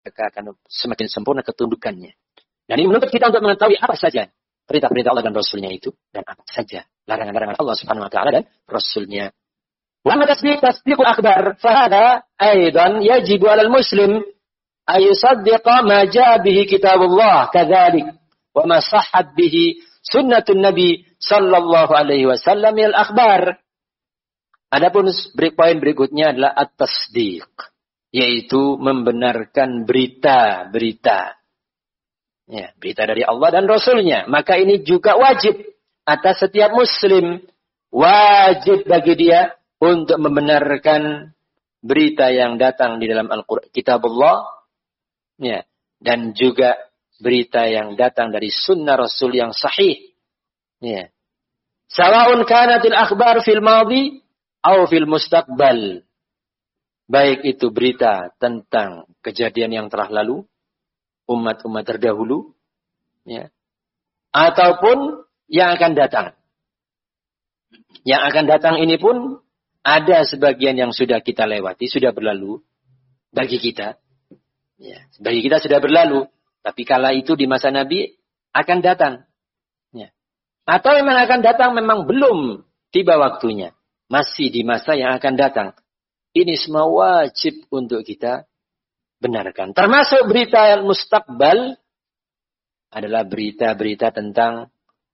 maka akan semakin sempurna ketundukannya. Dan ini menuntut kita untuk mengetahui apa saja perintah-perintah Allah dan Rasulnya itu, dan apa saja larangan-larangan Allah Subhanahu Wa Taala dan Rasulnya. Wa tasdiqul akhbar, fahada aidan yajibu 'alal muslim ay yusaddiqa ma jaa bihi kitabullah kadzalik wa ma sahhat bihi sunnatun nabi sallallahu alaihi wasallam minal akhbar. Adapun poin berikutnya adalah at-tasdiq, yaitu membenarkan berita-berita. Ya, berita dari Allah dan Rasulnya. Maka ini juga wajib atas setiap muslim. Wajib bagi dia untuk membenarkan berita yang datang di dalam Al-Quran, Kitabullah. Ya, dan juga berita yang datang dari sunnah Rasul yang sahih. Ya. Sawa'un kanatil akhbar fil madhi atau fil mustaqbal. Baik itu berita tentang kejadian yang telah lalu, umat-umat terdahulu, ya, ataupun yang akan datang. Yang akan datang ini pun ada sebagian yang sudah kita lewati, sudah berlalu bagi kita. Ya, bagi kita sudah berlalu, tapi kala itu di masa Nabi akan datang. Ya. Atau memang akan datang, memang belum tiba waktunya. Masih di masa yang akan datang. Ini semua wajib untuk kita benarkan. Termasuk berita mustaqbal adalah berita-berita tentang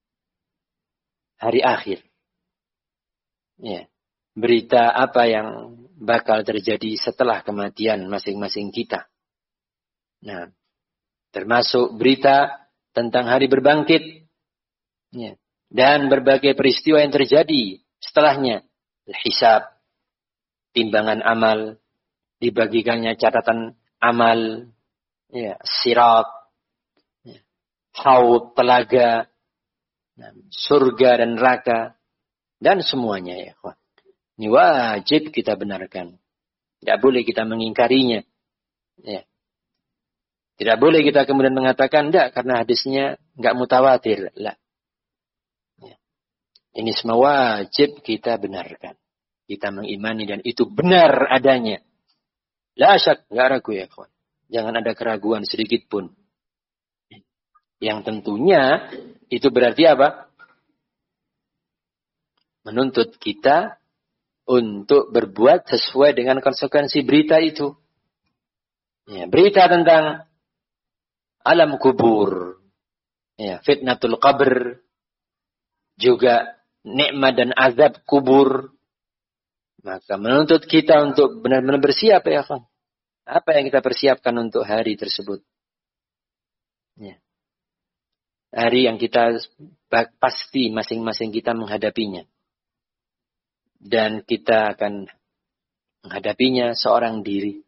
hari akhir. Ya. Berita apa yang bakal terjadi setelah kematian masing-masing kita. Nah, termasuk berita tentang hari berbangkit. Ya. Dan berbagai peristiwa yang terjadi setelahnya. Hisab, timbangan amal, dibagikannya catatan amal, ya, sirat, ya, haud, telaga, surga dan neraka, dan semuanya, ya. Ini wajib kita benarkan. Tidak boleh kita mengingkarinya. Ya. Tidak boleh kita kemudian mengatakan, enggak, karena hadisnya enggak mutawatir. Lah. Ya. Ini semua wajib kita benarkan. Kita mengimani dan itu benar adanya. La syak, enggak ragu ya, kawan. Jangan ada keraguan sedikit pun. Yang tentunya itu berarti apa? Menuntut kita untuk berbuat sesuai dengan konsekuensi berita itu. Ya, berita tentang alam kubur, ya, fitnatul qabr, juga nikmat dan azab kubur. Maka menuntut kita untuk benar-benar bersiap, ya kan? Apa yang kita persiapkan untuk hari tersebut? Ya. Hari yang kita pasti masing-masing kita menghadapinya. Dan kita akan menghadapinya seorang diri.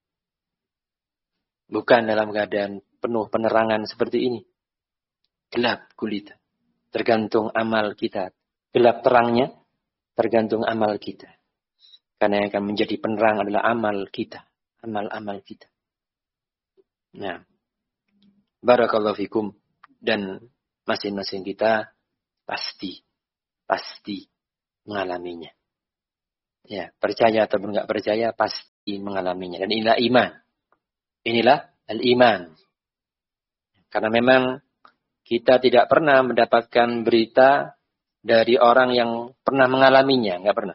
Bukan dalam keadaan penuh penerangan seperti ini. Gelap gulita. Tergantung amal kita. Gelap terangnya tergantung amal kita. Karena yang akan menjadi penerang adalah amal kita. Amal-amal kita. Nah. Barakallahu fikum. Dan masing-masing kita pasti mengalaminya. Ya, percaya ataupun enggak percaya pasti mengalaminya. Dan inilah iman. Inilah al-iman. Karena memang kita tidak pernah mendapatkan berita dari orang yang pernah mengalaminya. Enggak pernah.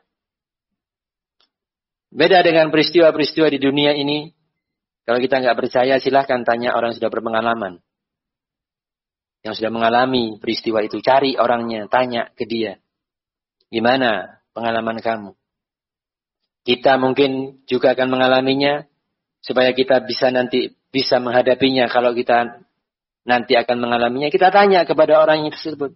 Beda dengan peristiwa-peristiwa di dunia ini. Kalau kita enggak percaya, silahkan tanya orang yang sudah berpengalaman. Yang sudah mengalami peristiwa itu. Cari orangnya, tanya ke dia. Gimana pengalaman kamu? Kita mungkin juga akan mengalaminya. Supaya kita bisa menghadapinya. Kalau kita nanti akan mengalaminya, kita tanya kepada orang yang tersebut.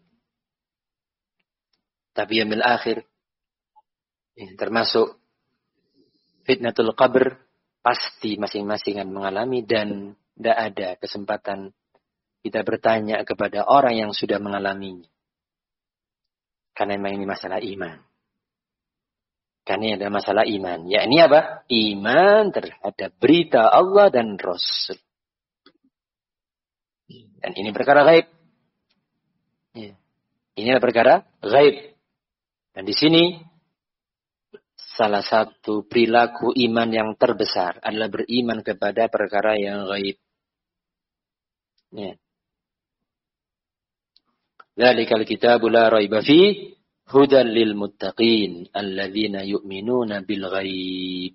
Tapi yaumil akhir, termasuk fitnatul qabr, pasti masing-masing akan mengalami dan tidak ada kesempatan kita bertanya kepada orang yang sudah mengalaminya. Karena memang ini masalah iman. Karena ini adalah masalah iman. Ya, ini apa? Iman terhadap berita Allah dan Rasul. Dan ini perkara gaib. Ya. Ini adalah perkara gaib. Dan di sini salah satu perilaku iman yang terbesar adalah beriman kepada perkara yang gaib. Ya. Dzalikal kitabu la raiba fi hudan lil muttaqin alladzina yu'minuna bil ghaib.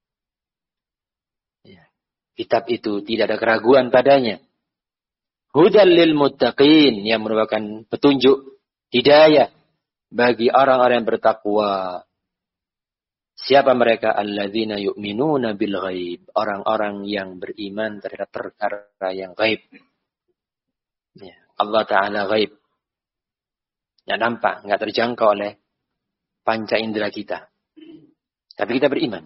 Ya. Kitab itu tidak ada keraguan padanya. Hudan lil muttaqin, yang merupakan petunjuk hidayah bagi orang-orang yang bertakwa. Siapa mereka? Alladzina yu'minuna bil ghaib, orang-orang yang beriman terhadap perkara yang gaib. Ya. Allah Ta'ala gaib. Nggak nampak, nggak terjangkau oleh panca indera kita. Tapi kita beriman.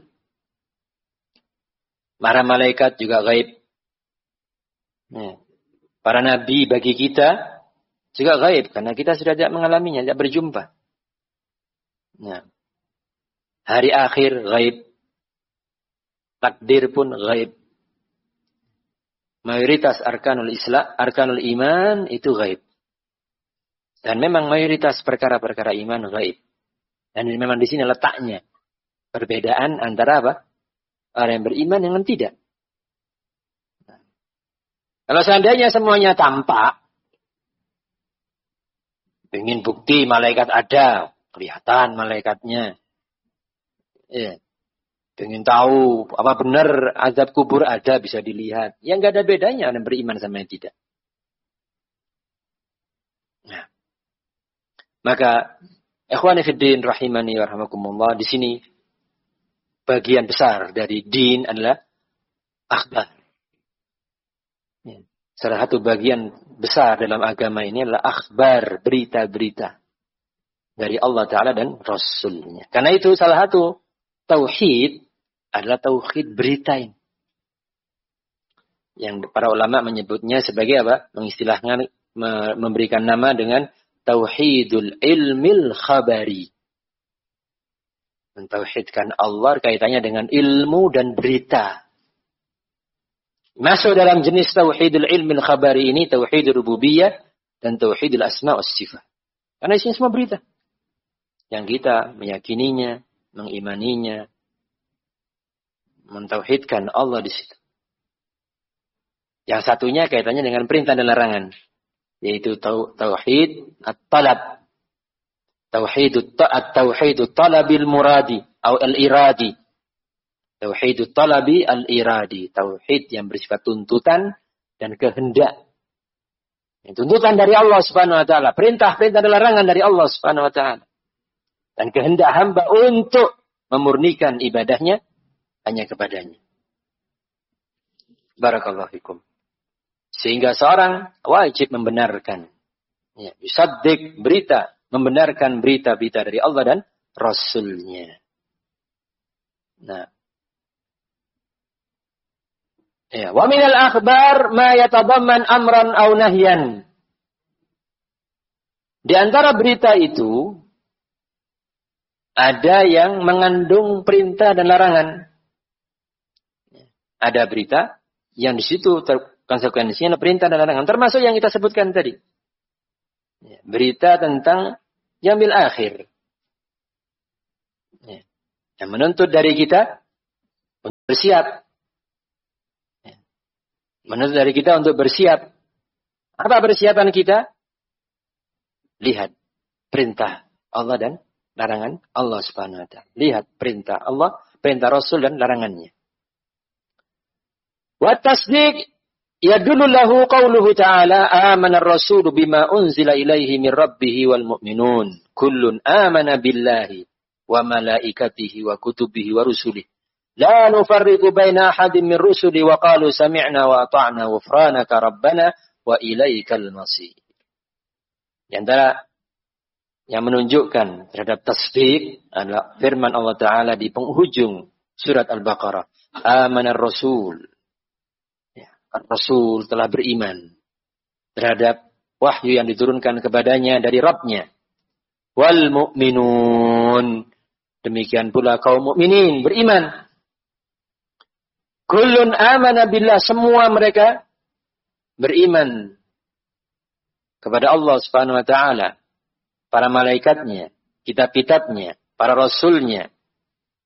Para malaikat juga gaib. Ya. Para nabi bagi kita juga gaib, karena kita sudah tidak mengalaminya, tidak berjumpa. Ya. Hari akhir gaib. Takdir pun gaib. Mayoritas arkanul Islam, arkanul iman itu gaib. Dan memang mayoritas perkara-perkara iman gaib. Dan memang di sini letaknya. Perbedaan antara apa? Orang yang beriman dengan tidak. Kalau seandainya semuanya tampak, ingin bukti malaikat ada, kelihatan malaikatnya. Ya. Ingin tahu apa benar azab kubur ada, bisa dilihat. Ya nggak ada bedanya orang beriman sama yang tidak. Nah. Maka ikhwani fiddin rahimani wa rahimakumullah, di sini bagian besar dari din adalah akhbar. Ya. Salah satu bagian besar dalam agama ini adalah akhbar, berita-berita dari Allah Ta'ala dan Rasulnya. Karena itu salah satu tauhid adalah tauhid berita ini. Yang para ulama menyebutnya sebagai apa? Mengistilahkan, memberikan nama dengan tauhidul ilmil khabari. Mentauhidkan Allah kaitannya dengan ilmu dan berita. Masuk dalam jenis tauhidul ilmil khabari ini tauhidul rububiyah dan tauhidul asma was sifat. Karena isinya semua berita. Yang kita meyakininya, mengimaninya, mentauhidkan Allah di situ. Yang satunya kaitannya dengan perintah dan larangan, yaitu tauhid at-talab. Tauhidut talabil muradi atau al-iradi. Tauhidut talabi al-iradi. Tauhid yang bersifat tuntutan dan kehendak. Tuntutan dari Allah Subhanahu wa taala, perintah-perintah dan larangan dari Allah Subhanahu wa taala. Dan kehendak hamba untuk memurnikan ibadahnya hanya kepadanya. Barakallahu fikum. Sehingga seorang wajib membenarkan, ya, yusaddiq berita, membenarkan berita-berita dari Allah dan Rasulnya. Nah, ya, wa minal akhbar ma yatadamman amran aw nahyan. Di antara berita itu ada yang mengandung perintah dan larangan. Ada berita yang di situ konsekuensinya perintah dan larangan, termasuk yang kita sebutkan tadi. Berita tentang yaumil akhir. Yang menuntut dari kita untuk bersiap. Menuntut dari kita untuk bersiap. Apa persiapan kita? Lihat perintah Allah dan larangan Allah Subhanahu wa taala. Lihat perintah Allah, perintah Rasul dan larangannya. Wa tasdiq yadullu lahu qauluhu ta'ala amana ar-rasul bima unzila ilaihi min rabbih wal mu'minun kullun amana billahi wa malaikatihi wa kutubihi wa rusulihi la nufarriqu baina ahadin min rusuli wa qalu sami'na wa ata'na ghufranaka rabbana wa ilaikal masir. Di antara yang menunjukkan terhadap tasdiq adalah firman Allah Ta'ala di penghujung surat Al-Baqarah. Amanar Rasul. Ya, Rasul telah beriman terhadap wahyu yang diturunkan kepadanya dari Rabbnya. Wal mu'minun. Demikian pula kaum mukminin beriman. Kullun amana billah. Semua mereka beriman kepada Allah Subhanahu wa Ta'ala. Para malaikatnya, kitab-kitabnya, para rasulnya,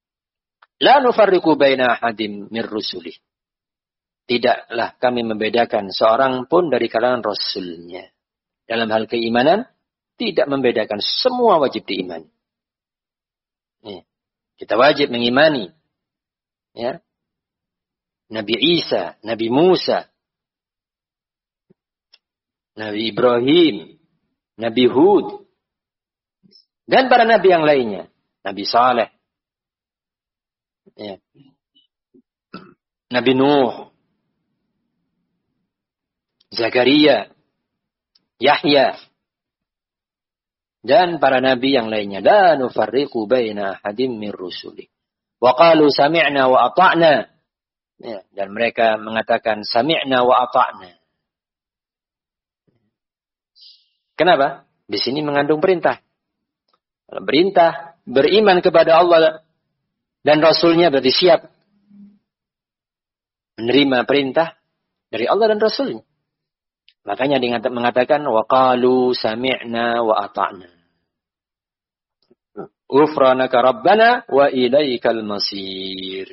La nufarriqu baina ahadin min rusulih. Tidaklah kami membedakan seorang pun dari kalangan Rasulnya. Dalam hal keimanan, tidak membedakan. Semua wajib diimani. Ya. Kita wajib mengimani. Ya. Nabi Isa, Nabi Musa, Nabi Ibrahim, Nabi Hud, dan para nabi yang lainnya. Nabi Saleh, ya. Nabi Nuh, Zakaria, Yahya, dan para nabi yang lainnya. La nufarriqu baina ahadin min rusuli. Wa qalu sami'na wa ata'na. Ya, dan mereka mengatakan sami'na wa ata'na. Kenapa? Di sini mengandung perintah. Perintah beriman kepada Allah dan Rasulnya berarti siap menerima perintah dari Allah dan Rasulnya. Makanya dia mengatakan wa qalu sami'na wa ata'na. Ghufranaka rabbana wa ilaikal masir.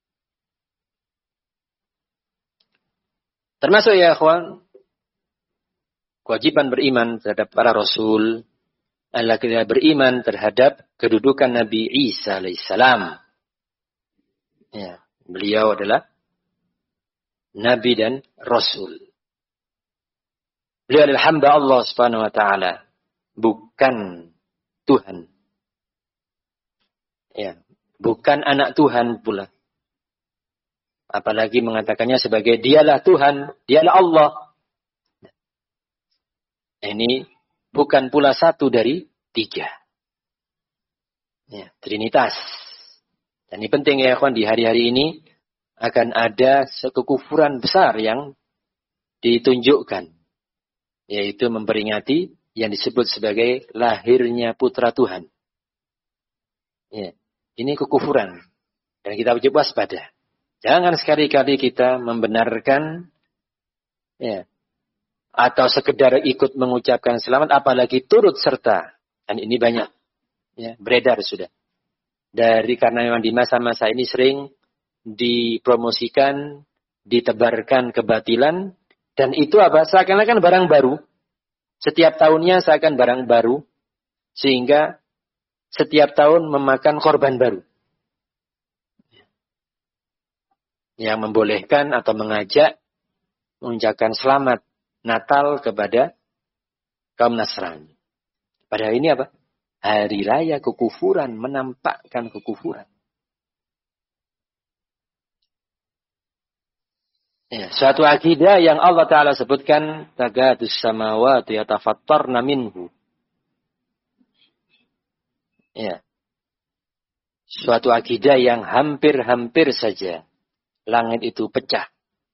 Termasuk ya ikhwan, kewajiban beriman terhadap para rasul adalah kita beriman terhadap kedudukan Nabi Isa alaihissalam. Ya, beliau adalah nabi dan rasul. Beliau adalah hamba Allah Subhanahu wa taala, bukan Tuhan. Ya, bukan anak Tuhan pula. Apalagi mengatakannya sebagai dialah Tuhan, dialah Allah. Ini bukan pula satu dari tiga. Ya, Trinitas. Dan ini penting ya kawan, di hari-hari ini akan ada kekufuran besar yang ditunjukkan. Yaitu memperingati yang disebut sebagai lahirnya putra Tuhan. Ya, ini kekufuran. Dan kita wajib waspada. Jangan sekali-kali kita membenarkan ya, atau sekedar ikut mengucapkan selamat, apalagi turut serta. Dan ini banyak ya, beredar sudah. Karena memang di masa-masa ini sering dipromosikan, ditebarkan kebatilan, dan itu apa? Seakan-akan barang baru. Setiap tahunnya seakan barang baru, sehingga setiap tahun memakan korban baru. Yang membolehkan atau mengajak mengucapkan selamat Natal kepada kaum Nasrani. Padahal ini apa? Hari raya kekufuran, menampakkan kekufuran. Ya, suatu akidah yang Allah Ta'ala sebutkan, tagadus samawati yatafattarna minhu. Ya. Suatu akidah yang hampir-hampir saja langit itu pecah.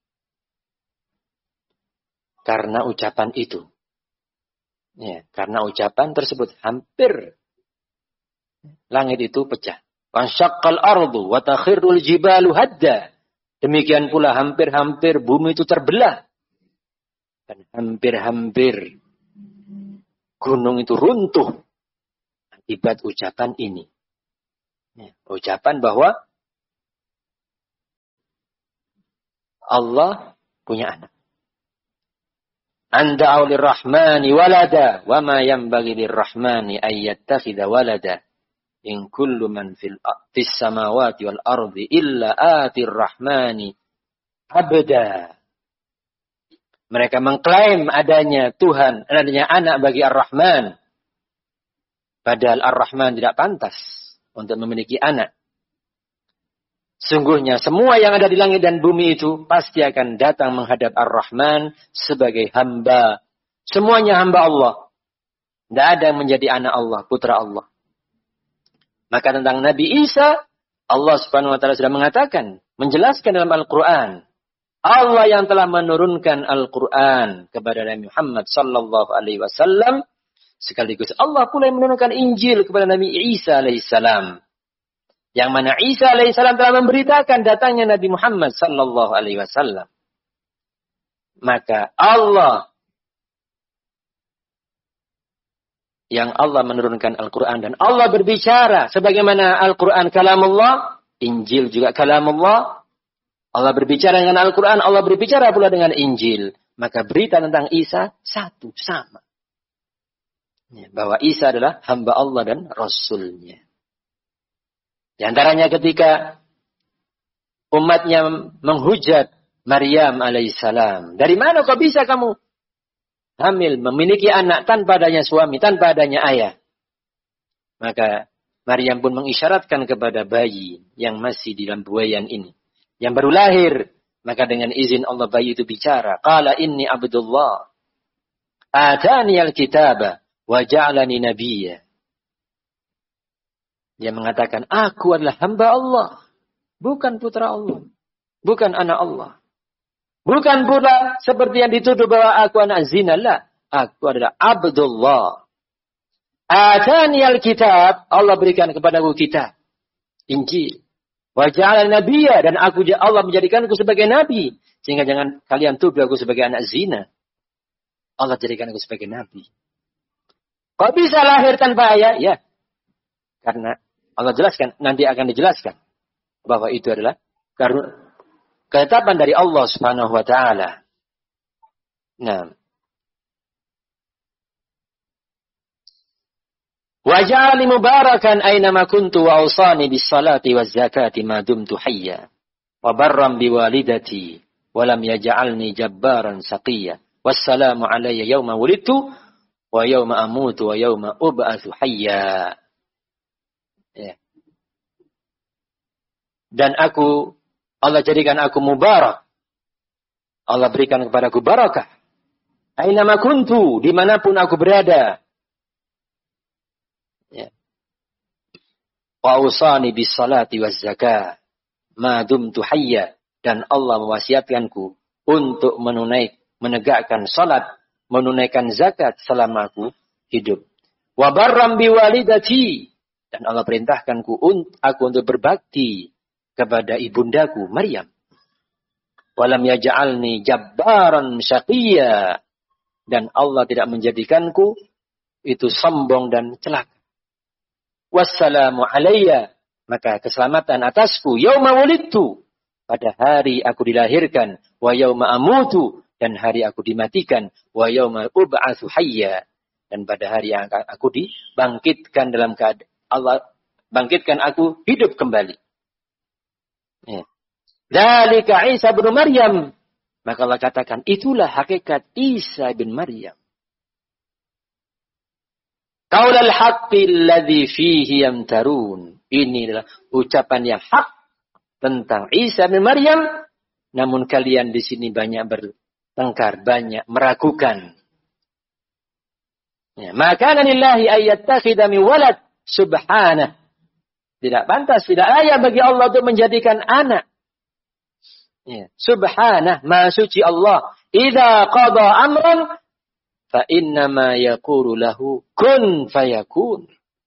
Karena ucapan itu. Ya, karena ucapan tersebut hampir langit itu pecah. Wansyaqqal ardu wa takhirrul jibalu hadda. Demikian pula hampir-hampir bumi itu terbelah. Dan hampir-hampir gunung itu runtuh akibat ucapan ini. Ya, ucapan bahwa Allah punya anak. Anda aulir rahmani walada wa ma yanbaghi lirrahmani ay yattakhidha walada in kullu man fis samawati wal ardi illa atir rahmani abda. Mereka mengklaim adanya Tuhan, adanya anak bagi Ar-Rahman. Padahal Ar-Rahman tidak pantas untuk memiliki anak. Sungguhnya semua yang ada di langit dan bumi itu pasti akan datang menghadap Ar-Rahman sebagai hamba. Semuanya hamba Allah. Tidak ada yang menjadi anak Allah, putra Allah. Maka tentang Nabi Isa, Allah Subhanahu wa taala sudah mengatakan, menjelaskan dalam Al-Qur'an. Allah yang telah menurunkan Al-Qur'an kepada Nabi Muhammad sallallahu alaihi wasallam, sekaligus Allah pula yang menurunkan Injil kepada Nabi Isa alaihissalam. Yang mana Isa alaihissalam telah memberitakan datangnya Nabi Muhammad sallallahu alaihi wasallam. Maka Allah yang Allah menurunkan Al-Quran dan Allah berbicara sebagaimana Al-Quran kalamullah, Injil juga kalamullah. Allah berbicara dengan Al-Quran, Allah berbicara pula dengan Injil. Maka berita tentang Isa satu, sama. Bahwa Isa adalah hamba Allah dan Rasulnya. Di antaranya ketika umatnya menghujat Maryam alaihissalam. Dari mana kok bisa kamu hamil, memiliki anak tanpa adanya suami, tanpa adanya ayah? Maka Maryam pun mengisyaratkan kepada bayi yang masih di dalam buayan ini, yang baru lahir. Maka dengan izin Allah bayi itu bicara. Qala inni abdullah. Atani al-kitaba wa ja'alani nabiyya. Dia mengatakan, aku adalah hamba Allah. Bukan putra Allah. Bukan anak Allah. Bukan pula seperti yang dituduh bahwa aku anak zina. La. Aku adalah abdullah. Atani al-kitab. Allah berikan kepadaku kitab. Injil. Wa ja'alani nabiyya. Dan Allah menjadikanku sebagai nabi. Sehingga jangan kalian tuduh aku sebagai anak zina. Allah jadikan aku sebagai nabi. Kok bisa lahir tanpa ayah? Ya. Karena Allah jelaskan, nanti akan dijelaskan bahwa itu adalah ketetapan dari Allah Subhanahu wa taala. Nah. Wa ja'alni mubarakan aina ma kuntu wa awsani bis salati waz zakati ma dumtu hayya. Wa barran bi walidati wa lam yaj'alni jabbaran shaqiyya. Wassalamu alayya yawma wulidtu wa yawma amutu wa yawma ub'atsu hayya. Ya. Dan Allah jadikan aku mubarak. Allah berikan kepadaku barakah. Aina ma kuntu, dimanapun aku berada. Ya. Wa usani bis salati waz zakah ma dumtu hayya. Dan Allah mewasiatkanku untuk menegakkan salat, menunaikan zakat selama aku hidup. Wa barram bi walidati. Dan Allah perintahkanku aku untuk berbakti kepada ibundaku Maryam. Walam yaj'alni jabbaran syaqiyya. Dan Allah tidak menjadikanku itu sombong dan celaka. Wassalamu alayya. Maka keselamatan atasku yauma wulidtu. Pada hari aku dilahirkan. Wa yauma amutu. Dan hari aku dimatikan. Wa yauma ub'atsu hayya. Dan pada hari yang aku dibangkitkan dalam keadaan Allah bangkitkan aku hidup kembali. Dzalika Isa bin Maryam. Maka Allah katakan, itulah hakikat Isa bin Maryam. Qaulul haqqi alladzi fihi yamtarun. Ini adalah ucapan yang hak tentang Isa bin Maryam. Namun kalian di sini banyak bertengkar, banyak meragukan. Maka lillahi ayyattakhidha min walad. Subhanah. Tidak pantas, tidak layak bagi Allah untuk menjadikan anak. Ya. Subhanah, maha suci Allah. Idza qada amran fa innama yaqulu lahu kun fayakun.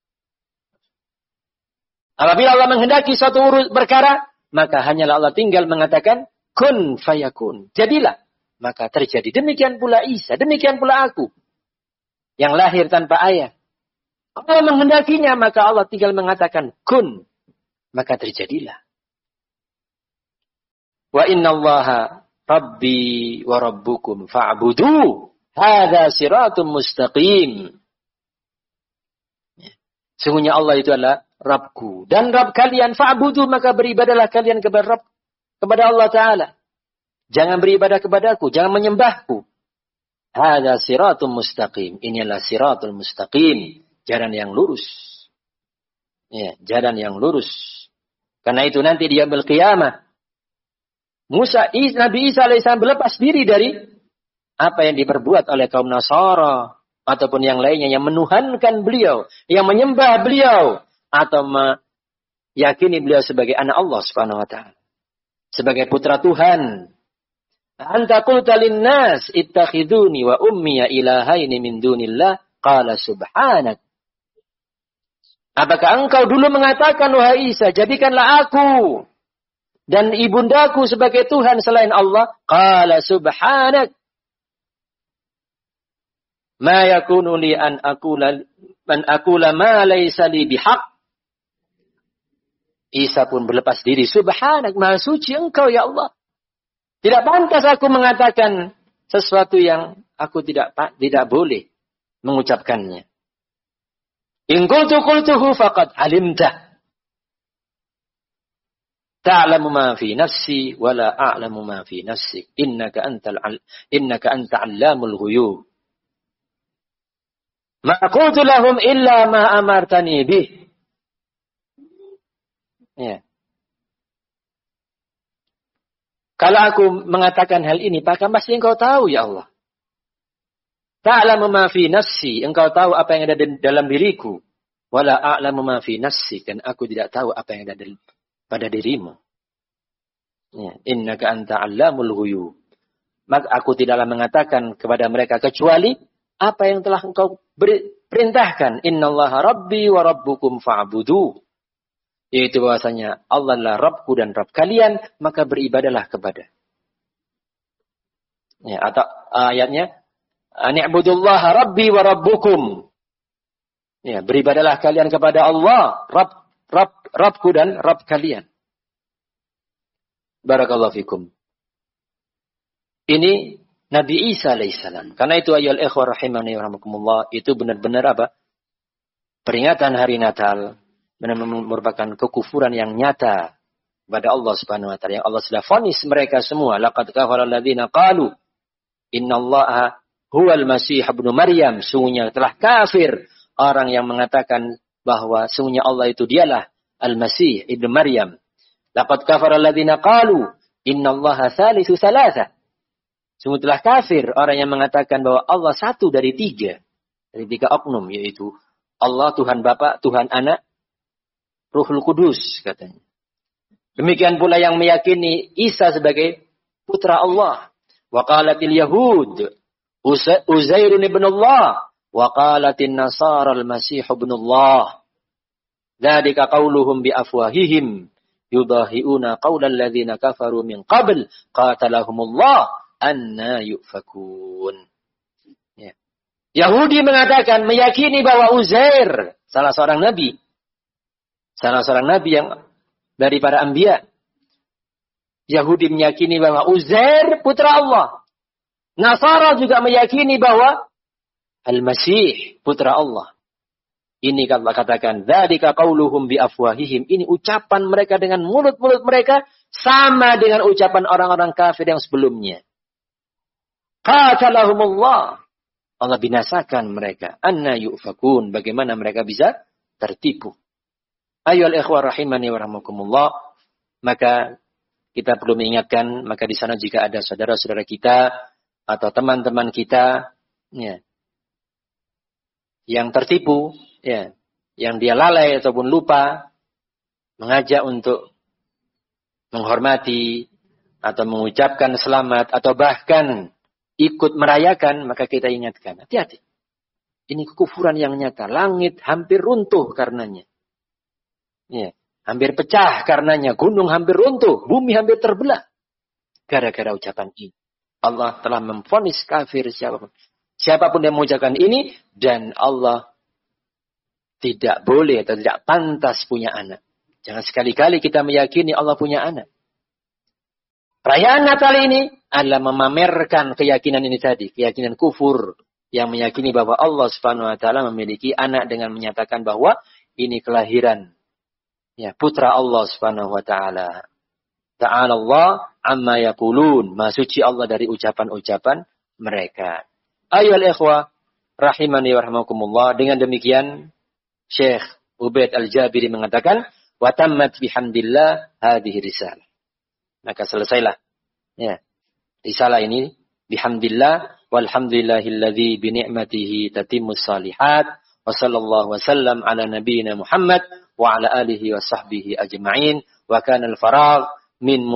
Apabila Allah menghendaki suatu perkara, maka hanyalah Allah tinggal mengatakan kun fayakun. Jadilah, maka terjadi. Demikian pula Isa, demikian pula aku yang lahir tanpa ayah. Allah menghendakinya, maka Allah tinggal mengatakan kun, maka terjadilah. Wa innallaha rabbi wa rabbukum fa'budu. Hadza siratun mustaqim. Sungguhnya Allah itu adalah Rabbku dan Rabb kalian, fa'budu, maka beribadahlah kalian kepada Allah Ta'ala. Jangan beribadah kepadaku, jangan menyembahku. Hadza siratun mustaqim. Inilah siratul mustaqim. Jalan yang lurus. Ya, jalan yang lurus. Karena itu nanti di yaumil qiyamah Nabi Isa alaihissalam berlepas diri dari apa yang diperbuat oleh kaum Nasara ataupun yang lainnya yang menuhankan beliau, yang menyembah beliau atau meyakini beliau sebagai anak Allah Subhanahu wa taala, sebagai putra Tuhan. Anta qulta lin-nas ittakhiduni wa ummi ilahaini min dunillah qala subhanak. Apakah engkau dulu mengatakan, wahai Isa, jadikanlah aku dan ibundaku sebagai Tuhan selain Allah? Qala subhanak. Ma yakunu li an aqula ma laysa li bihaq. Isa pun berlepas diri. Subhanak, maha suci engkau ya Allah. Tidak pantas aku mengatakan sesuatu yang aku tidak boleh mengucapkannya. In qultuhu faqad alimtah. Ta'lamu ma fi nafsi wa la a'lamu ma fi nafsik. Innaka anta 'allamul ghuyub. Ma qultu lahum illa ma amartani bih. Ya. Kalau aku mengatakan hal ini, maka pasti engkau tahu ya Allah. Ta'lamu ma fi nafsi, engkau tahu apa yang ada dalam diriku. Wala a'lamu ma fi nafsi, dan aku tidak tahu apa yang ada pada dirimu. Ya, innaka anta 'allamul ghuyub. Maka aku tidaklah mengatakan kepada mereka kecuali apa yang telah engkau perintahkan. Innallaha rabbi wa rabbukum fa'budu. Yaitu bahwasanya Allah adalah Rabbku dan Rabb kalian, maka beribadalah kepada. Ya, atau ayatnya ani'budullaha rabbi wa rabbukum. Ya, beribadalah kalian kepada Allah, Rabbku dan Rabb kalian. Barakallahu fikum. Ini Nabi Isa alaihissalam. Karena itu ayyuhal ikhwah rahimani wa rahmakumullah, itu benar-benar apa? Peringatan hari Natal merupakan kekufuran yang nyata kepada Allah Subhanahu wa taala. Yang Allah sudah vonis mereka semua. Laqad kafara alladziina qalu innallaha huwal masih ibnu Maryam. Sungguhnya telah kafir orang yang mengatakan bahwa sungguhnya Allah itu dialah Al-Masih ibnu Maryam. Laqad kafara alladziina qalu innallaha tsalitsu tsalatsa. Sungguh telah kafir orang yang mengatakan bahwa Allah satu dari tiga. Dari tiga oknum, yaitu Allah Tuhan Bapa, Tuhan Anak, Ruhul Kudus katanya. Demikian pula yang meyakini Isa sebagai putra Allah. Wa qalatil yahud Uzairun ibn Allah. Wa qalatin nasara al-masih ibn Allah. Dzalika qauluhum bi afwahihim yudahiuna qaulal ladzina kafaru min qabl qatalahumullah anna yufakun. Ya. Yahudi mengatakan, meyakini bahwa Uzair salah seorang nabi yang dari para anbiya. Yahudi meyakini bahwa Uzair putra Allah. Nasara juga meyakini bahwa Al-Masih putra Allah. Ini Allah katakan, dzalika qauluhum bi afwahihim. Ini ucapan mereka dengan mulut-mulut mereka sama dengan ucapan orang-orang kafir yang sebelumnya. Qatalahumullah. Allah binasakan mereka. Anna yufakun. Bagaimana mereka bisa tertipu. Ayyuhal ikhwah rahimani wa rahmakumullah. Maka kita perlu mengingatkan, maka di sana jika ada saudara-saudara kita atau teman-teman kita ya, yang tertipu, ya, yang dia lalai ataupun lupa, mengajak untuk menghormati atau mengucapkan selamat atau bahkan ikut merayakan, maka kita ingatkan, hati-hati. Ini kekufuran yang nyata. Langit hampir runtuh karenanya. Ya, hampir pecah karenanya. Gunung hampir runtuh. Bumi hampir terbelah. Gara-gara ucapan ini. Allah telah memvonis kafir siapapun. Siapapun yang mengucapkan ini. Dan Allah tidak boleh atau tidak pantas punya anak. Jangan sekali-kali kita meyakini Allah punya anak. Perayaan Natal ini adalah memamerkan keyakinan ini tadi. Keyakinan kufur. Yang meyakini bahwa Allah Subhanahu wa taala memiliki anak dengan menyatakan bahwa ini kelahiran ya, putra Allah Subhanahu wa taala. Ta'ala Allah amma yaqulun. Maha suci Allah dari ucapan-ucapan mereka. Ayyuhal ikhwah rahimani wa rahimakumullah. Dengan demikian Syekh Ubaid Al-Jabiri mengatakan, wa tammat bihamdillah hadhihi risalah. Maka selesailah ya, risalah ini bihamdillah walhamdulillahilladzi bi ni'matihi tatimmus shalihat wa sallallahu wasallam ala nabiyyina Muhammad wa ala alihi wa sahbihi ajma'in wa kana al-faragh min